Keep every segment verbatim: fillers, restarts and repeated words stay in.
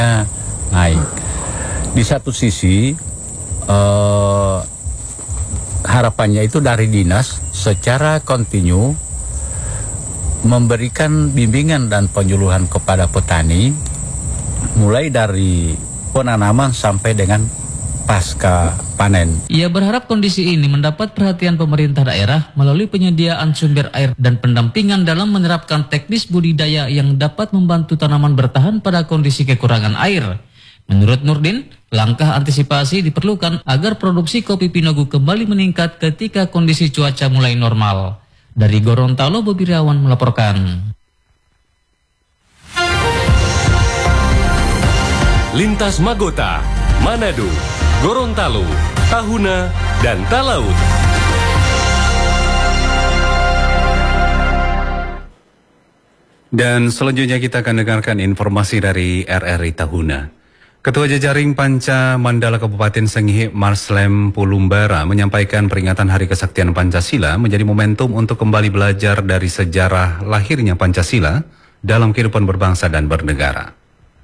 naik. Di satu sisi eh, harapannya itu dari dinas secara kontinu memberikan bimbingan dan penyuluhan kepada petani mulai dari penanaman sampai dengan pasca panen. Ia berharap kondisi ini mendapat perhatian pemerintah daerah melalui penyediaan sumber air dan pendampingan dalam menerapkan teknis budidaya yang dapat membantu tanaman bertahan pada kondisi kekurangan air. Menurut Nurdin, langkah antisipasi diperlukan agar produksi kopi Pinogu kembali meningkat ketika kondisi cuaca mulai normal. Dari Gorontalo, Bobi Riawan melaporkan. Lintas Magota, Manado, Gorontalo, Tahuna, dan Talaut. Dan selanjutnya kita akan dengarkan informasi dari R R I Tahuna. Ketua Jejaring Panca Mandala Kabupaten Sangihe Marslem Pulumbara menyampaikan peringatan Hari Kesaktian Pancasila menjadi momentum untuk kembali belajar dari sejarah lahirnya Pancasila dalam kehidupan berbangsa dan bernegara.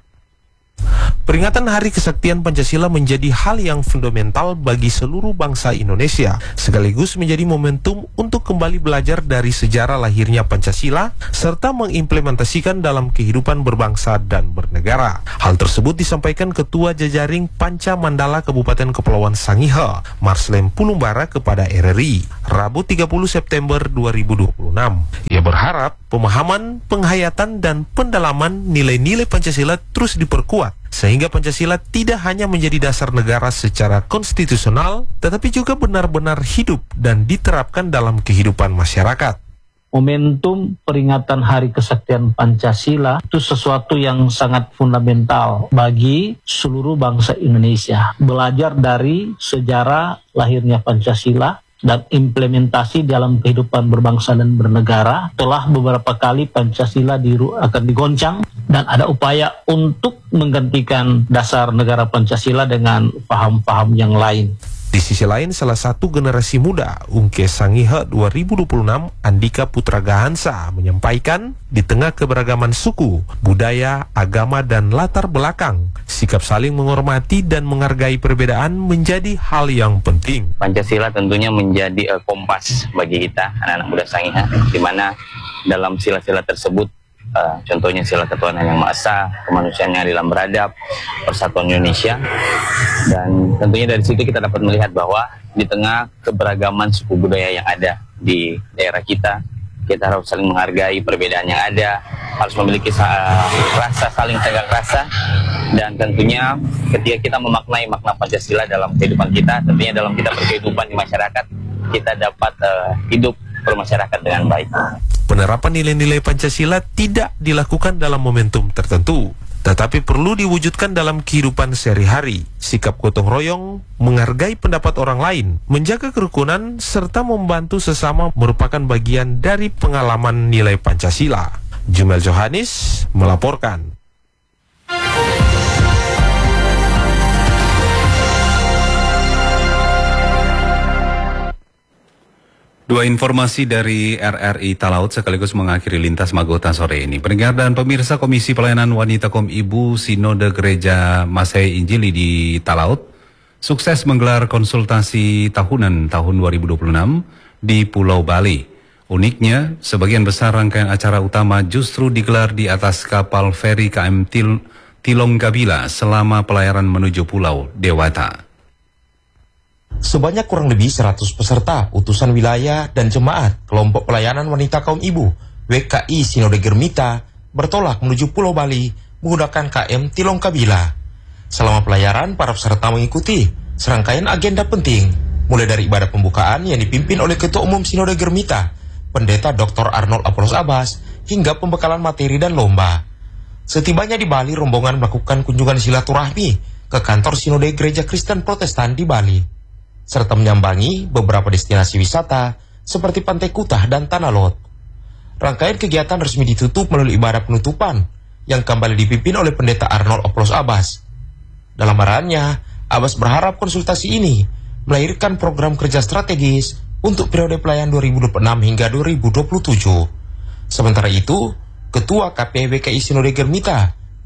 Peringatan Hari Kesaktian Pancasila menjadi hal yang fundamental bagi seluruh bangsa Indonesia, sekaligus menjadi momentum untuk kembali belajar dari sejarah lahirnya Pancasila, serta mengimplementasikan dalam kehidupan berbangsa dan bernegara. Hal tersebut disampaikan Ketua Jejaring Panca Mandala Kabupaten Kepulauan Sangihe, Marslem Pulumbara kepada R R I, Rabu tiga puluh September dua ribu dua puluh enam. Ia berharap pemahaman, penghayatan, dan pendalaman nilai-nilai Pancasila terus diperkuat, sehingga Pancasila tidak hanya menjadi dasar negara secara konstitusional, tetapi juga benar-benar hidup dan diterapkan dalam kehidupan masyarakat. Momentum peringatan Hari Kesaktian Pancasila itu sesuatu yang sangat fundamental bagi seluruh bangsa Indonesia. Belajar dari sejarah lahirnya Pancasila dan implementasi dalam kehidupan berbangsa dan bernegara. Telah beberapa kali Pancasila diru akan digoncang dan ada upaya untuk menggantikan dasar negara Pancasila dengan paham-paham yang lain. Di sisi lain, salah satu generasi muda Ungke Sangihe dua ribu dua puluh enam, Andika Putra Gahansa, menyampaikan di tengah keberagaman suku, budaya, agama, dan latar belakang, sikap saling menghormati dan menghargai perbedaan menjadi hal yang penting. Pancasila tentunya menjadi uh, kompas bagi kita, anak-anak muda Sangihe, di mana dalam sila-sila tersebut, Uh, contohnya sila ketuhanan yang Maha Esa, kemanusiaan yang adil dan beradab, persatuan Indonesia, dan tentunya dari situ kita dapat melihat bahwa di tengah keberagaman suku budaya yang ada di daerah kita, kita harus saling menghargai perbedaan yang ada, harus memiliki uh, rasa saling tegang rasa, dan tentunya ketika kita memaknai makna Pancasila dalam kehidupan kita, tentunya dalam kita berkehidupan di masyarakat, kita dapat uh, hidup bermasyarakat dengan baik. Penerapan nilai-nilai Pancasila tidak dilakukan dalam momentum tertentu, tetapi perlu diwujudkan dalam kehidupan sehari-hari. Sikap gotong royong, menghargai pendapat orang lain, menjaga kerukunan, serta membantu sesama merupakan bagian dari pengalaman nilai Pancasila. Jumel Johannes melaporkan. Dua informasi dari R R I Talaut sekaligus mengakhiri Lintas Magota sore ini. Pendengar dan pemirsa, Komisi Pelayanan Wanita Kaum Ibu Sinode Gereja Masai Injili di Talaut sukses menggelar konsultasi tahunan tahun dua ribu dua puluh enam di Pulau Bali. Uniknya, sebagian besar rangkaian acara utama justru digelar di atas kapal feri K M Til Tilonggabila selama pelayaran menuju Pulau Dewata. Sebanyak kurang lebih seratus peserta, utusan wilayah dan jemaat kelompok pelayanan wanita kaum ibu W K I Sinode Germita bertolak menuju Pulau Bali menggunakan K M Tilonggabila. Selama pelayaran, para peserta mengikuti serangkaian agenda penting, mulai dari ibadah pembukaan yang dipimpin oleh Ketua Umum Sinode Germita, Pendeta Doktor Arnold Apollos Abbas, hingga pembekalan materi dan lomba. Setibanya di Bali, rombongan melakukan kunjungan silaturahmi ke kantor Sinode Gereja Kristen Protestan di Bali, serta menyambangi beberapa destinasi wisata seperti Pantai Kutah dan Tanah Lot. Rangkaian kegiatan resmi ditutup melalui ibadah penutupan yang kembali dipimpin oleh Pendeta Arnold Apollos Abbas. Dalam arahannya, Abbas berharap konsultasi ini melahirkan program kerja strategis untuk periode pelayanan dua ribu dua puluh enam hingga dua ribu dua puluh tujuh. Sementara itu, Ketua K P W K I Sinode Germita,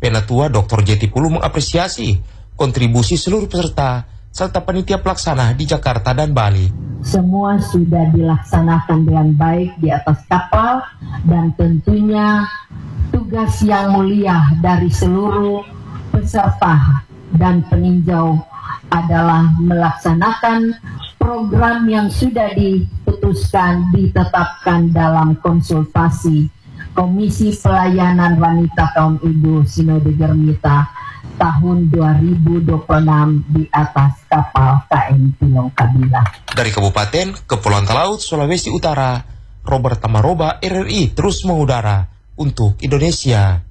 Penatua Doktor Jeti Pulu mengapresiasi kontribusi seluruh peserta serta panitia pelaksana di Jakarta dan Bali. Semua sudah dilaksanakan dengan baik di atas kapal, dan tentunya tugas yang mulia dari seluruh peserta dan peninjau adalah melaksanakan program yang sudah diputuskan, ditetapkan dalam konsultasi Komisi Pelayanan Wanita Kaum Ibu Sinode Germita tahun dua ribu dua puluh enam di atas kapal K M Pilong Kabila. Dari Kabupaten Kepulauan Talaut, Sulawesi Utara, Robert Tamaroba, R R I terus mengudara untuk Indonesia.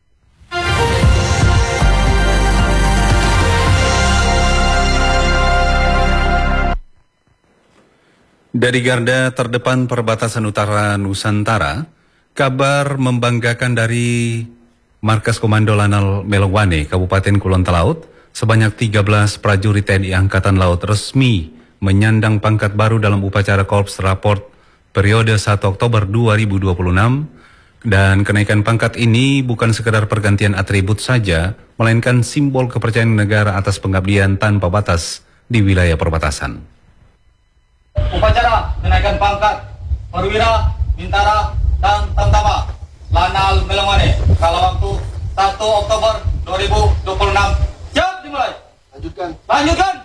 Dari garda terdepan perbatasan utara Nusantara, kabar membanggakan dari Markas Komando Lanal Melongwane, Kabupaten Kulon Talaut, sebanyak tiga belas prajurit T N I Angkatan Laut resmi menyandang pangkat baru dalam upacara Korps Raport periode satu Oktober dua ribu dua puluh enam, dan kenaikan pangkat ini bukan sekedar pergantian atribut saja, melainkan simbol kepercayaan negara atas pengabdian tanpa batas di wilayah perbatasan. Upacara kenaikan pangkat perwira, bintara, dan tamtama Lanal Melongwane kala waktu satu Oktober dua ribu dua puluh enam. Siap, dimulai. Lanjutkan. Lanjutkan.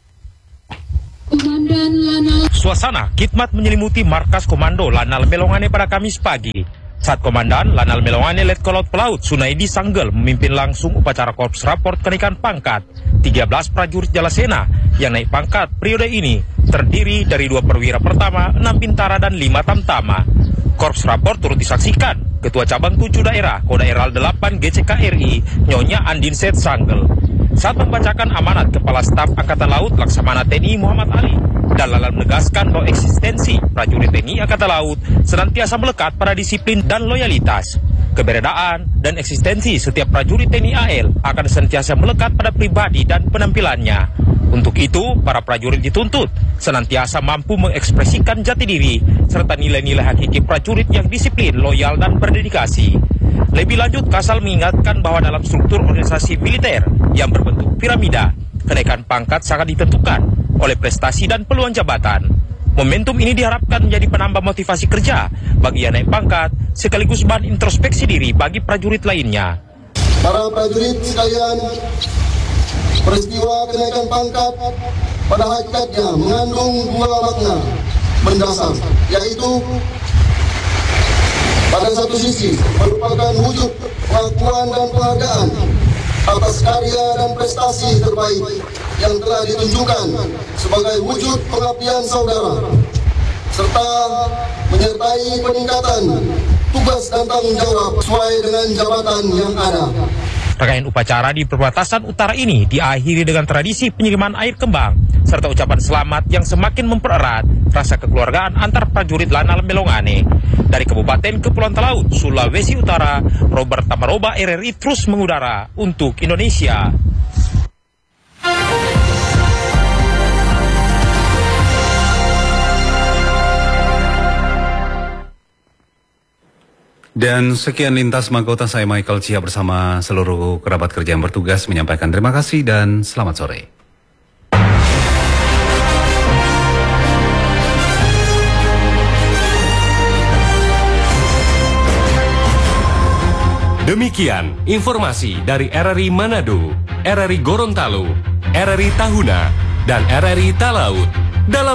Komandan Lanal. Suasana khidmat menyelimuti Markas Komando Lanal Melongwane pada Kamis pagi. Saat Komandan Lanal Melongwane Letkol Pelaut Sunaidi Sanggel memimpin langsung upacara Korps Raport kenaikan pangkat tiga belas prajurit Jalasena yang naik pangkat periode ini terdiri dari dua perwira pertama, enam bintara, dan lima tamtama. Korps Raport turut disaksikan Ketua Cabang tujuh Daerah Kodaeral delapan G C K R I Nyonya Andin Set Sanggel saat membacakan amanat Kepala Staf Angkatan Laut Laksamana T N I Muhammad Ali. Dalam menegaskan bahwa eksistensi prajurit T N I Angkatan Laut senantiasa melekat pada disiplin dan loyalitas. Keberadaan dan eksistensi setiap prajurit T N I A L akan senantiasa melekat pada pribadi dan penampilannya. Untuk itu, para prajurit dituntut senantiasa mampu mengekspresikan jati diri serta nilai-nilai hakiki prajurit yang disiplin, loyal, dan berdedikasi. Lebih lanjut, Kasal mengingatkan bahwa dalam struktur organisasi militer yang berbentuk piramida, kenaikan pangkat sangat ditentukan oleh prestasi dan peluang jabatan. Momentum ini diharapkan menjadi penambah motivasi kerja bagi yang naik pangkat, sekaligus bahan introspeksi diri bagi prajurit lainnya. Para prajurit sekalian, peristiwa kenaikan pangkat pada hakikatnya mengandung dua makna mendasar, yaitu pada satu sisi merupakan wujud pengakuan dan penghargaan atas karya dan prestasi terbaik yang telah ditunjukkan sebagai wujud pengabdian saudara, serta menyertai peningkatan tugas dan tanggung jawab sesuai dengan jabatan yang ada. Rangkaian upacara di perbatasan utara ini diakhiri dengan tradisi penyiraman air kembang serta ucapan selamat yang semakin mempererat rasa kekeluargaan antar prajurit Lanal Melongwane. Dari Kabupaten Kepulauan Talaut, Sulawesi Utara, Robert Tamaroba, R R I terus mengudara untuk Indonesia. Dan sekian Lintas Magota, saya Michael Chia bersama seluruh kerabat kerja yang bertugas menyampaikan terima kasih dan selamat sore. Demikian informasi dari R R I Manado, R R I Gorontalo, R R I Tahuna, dan R R I Talaut dalam